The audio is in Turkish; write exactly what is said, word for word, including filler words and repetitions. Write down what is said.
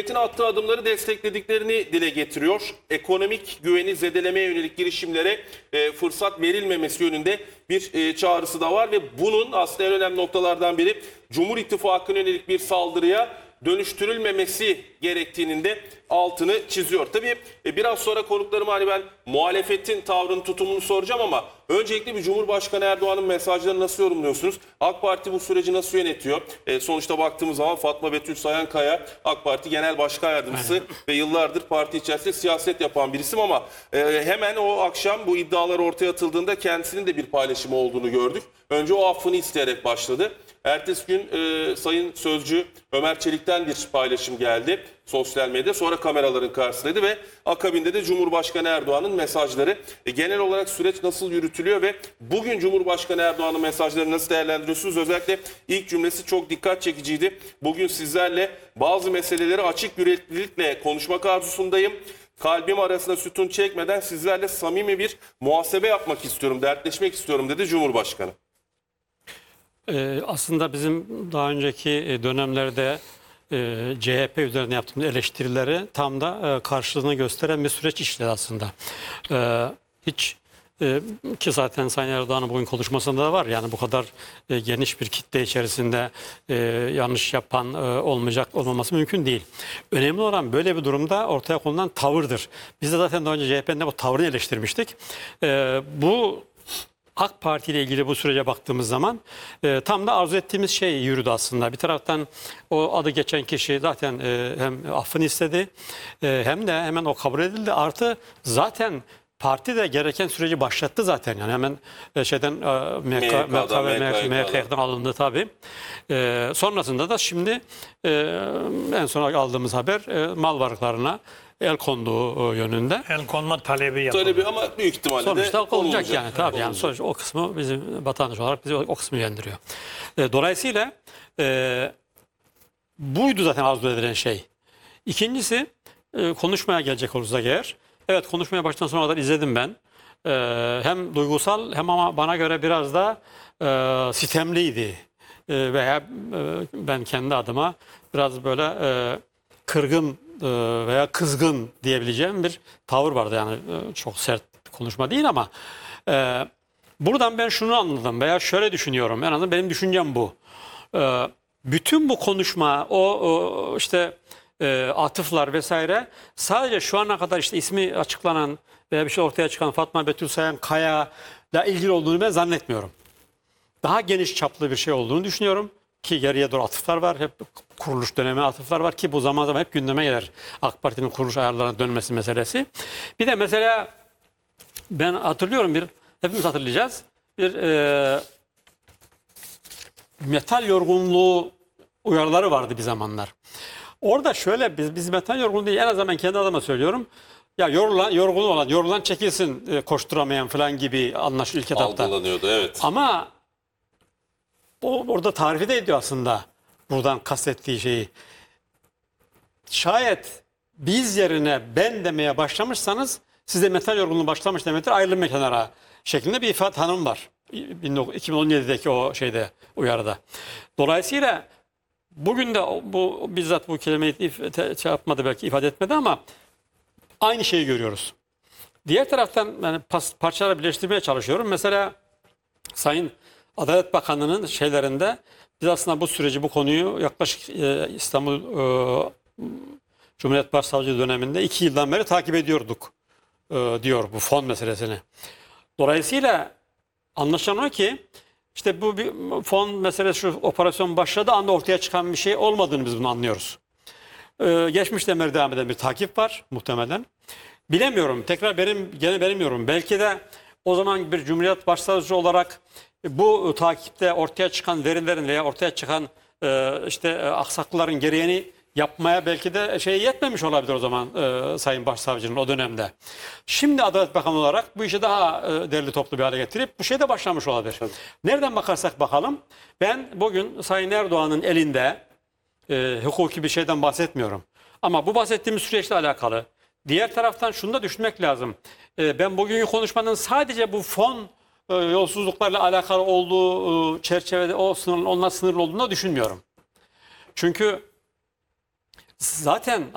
hükümetin attığı adımları desteklediklerini dile getiriyor. Ekonomik güveni zedelemeye yönelik girişimlere e, fırsat verilmemesi yönünde bir e, çağrısı da var ve bunun aslında en önemli noktalardan biri Cumhur İttifakı'na yönelik bir saldırıya dönüştürülmemesi gerektiğinin de altını çiziyor. Tabii e, biraz sonra konuklarıma hani ben muhalefetin tavrını, tutumunu soracağım ama öncelikle bir Cumhurbaşkanı Erdoğan'ın mesajlarını nasıl yorumluyorsunuz? AK Parti bu süreci nasıl yönetiyor? E, sonuçta baktığımız zaman Fatma Betül Sayankaya AK Parti Genel Başkan Yardımcısı ve yıllardır parti içerisinde siyaset yapan bir isim ama e, hemen o akşam bu iddialar ortaya atıldığında kendisinin de bir paylaşımı olduğunu gördük. Önce o affını isteyerek başladı. Ertesi gün e, Sayın Sözcü Ömer Çelik'ten bir paylaşım geldi sosyal medyada. Sonra kameraların karşısındaydı ve akabinde de Cumhurbaşkanı Erdoğan'ın mesajları. E, genel olarak süreç nasıl yürütülüyor ve bugün Cumhurbaşkanı Erdoğan'ın mesajlarını nasıl değerlendiriyorsunuz? Özellikle ilk cümlesi çok dikkat çekiciydi. Bugün sizlerle bazı meseleleri açık yüreklilikle konuşmak arzusundayım. Kalbim arasında sütun çekmeden sizlerle samimi bir muhasebe yapmak istiyorum, dertleşmek istiyorum dedi Cumhurbaşkanı. Ee, aslında bizim daha önceki dönemlerde e, C H P üzerine yaptığımız eleştirileri tam da e, karşılığını gösteren bir süreç işledi aslında. Ee, hiç e, ki zaten Sayın Erdoğan'ın bugün konuşmasında da var. Yani bu kadar e, geniş bir kitle içerisinde e, yanlış yapan e, olmayacak olmaması mümkün değil. Önemli olan böyle bir durumda ortaya konulan tavırdır. Biz de zaten daha önce C H P'nin bu tavrını eleştirmiştik. E, bu AK Parti ile ilgili bu sürece baktığımız zaman e, tam da arzu ettiğimiz şey yürüdü aslında. Bir taraftan o adı geçen kişi zaten e, hem affını istedi e, hem de hemen o kabul edildi. Artı zaten parti de gereken süreci başlattı zaten. Yani hemen e, şeyden e, M K ve M K'den alındı tabii. E, sonrasında da şimdi e, en son aldığımız haber e, mal varlıklarına el konduğu yönünde. El konma talebi yapıldı. Talebi ama büyük ihtimalle sonuçta de olacak olacak yani tabii yani sonuçta o kısmı bizim vatandaş olarak bizi o kısmı ilgilendiriyor. E, dolayısıyla e, buydu zaten arzu edilen şey. İkincisi e, konuşmaya gelecek olursak eğer. Evet, konuşmaya baştan sona kadar izledim ben. E, hem duygusal hem ama bana göre biraz da e, sitemliydi. E, veya e, ben kendi adıma biraz böyle e, kırgın veya kızgın diyebileceğim bir tavır vardı. Yani çok sert konuşma değil ama e, buradan ben şunu anladım veya şöyle düşünüyorum. En azından benim düşüncem bu. E, bütün bu konuşma, o, o işte e, atıflar vesaire sadece şu ana kadar işte ismi açıklanan veya bir şey ortaya çıkan Fatma Betül Sayankaya ile ilgili olduğunu ben zannetmiyorum. Daha geniş çaplı bir şey olduğunu düşünüyorum. Ki geriye doğru atıflar var. Hep kuruluş dönemi atıflar var ki bu zaman zaman hep gündeme gelir. AK Parti'nin kuruluş ayarlarına dönmesi meselesi. Bir de mesela ben hatırlıyorum, bir hepimiz hatırlayacağız. Bir e, metal yorgunluğu uyarıları vardı bir zamanlar. Orada şöyle biz, biz metal yorgunluğu değil, en azından ben kendi adıma söylüyorum. Ya yorulan, yorgun olan, yorulan çekilsin e, koşturamayan falan gibi anlaşılıyor ilk etapta. Algılanıyordu, evet. Ama o orada tarifi de ediyor aslında buradan kastettiği şeyi. Şayet biz yerine ben demeye başlamışsanız size metal yorgunluğu başlamış demektir, ayrılın kenara şeklinde bir ifade tanım var. iki bin on yedideki o şeyde, uyarıda. Dolayısıyla bugün de bu bizzat bu kelimeyi şey yapmadı, belki ifade etmedi ama aynı şeyi görüyoruz. Diğer taraftan yani parçaları birleştirmeye çalışıyorum. Mesela Sayın Adalet Bakanı'nın şeylerinde biz aslında bu süreci, bu konuyu yaklaşık e, İstanbul e, Cumhuriyet Başsavcılığı döneminde iki yıldan beri takip ediyorduk e, diyor bu fon meselesini. Dolayısıyla anlaşılan o ki işte bu bir fon meselesi, şu operasyon başladığı anda ortaya çıkan bir şey olmadığını biz bunu anlıyoruz. E, geçmişten beri devam eden bir takip var muhtemelen. Bilemiyorum, tekrar benim gene benim yorumum. Belki de o zaman bir Cumhuriyet Başsavcısı olarak bu takipte ortaya çıkan verilerin veya ortaya çıkan e, işte e, aksaklıkların gereğini yapmaya belki de şey yetmemiş olabilir o zaman e, Sayın Başsavcının o dönemde. Şimdi Adalet Bakanı olarak bu işi daha e, derli toplu bir hale getirip bu şey de başlamış olabilir. Tabii. Nereden bakarsak bakalım, ben bugün Sayın Erdoğan'ın elinde e, hukuki bir şeyden bahsetmiyorum. Ama bu bahsettiğimiz süreçle alakalı. Diğer taraftan şunu da düşünmek lazım. E, ben bugünkü konuşmanın sadece bu fon yolsuzluklarla alakalı olduğu çerçevede o sınırlı, onlar sınırlı olduğunu düşünmüyorum. Çünkü zaten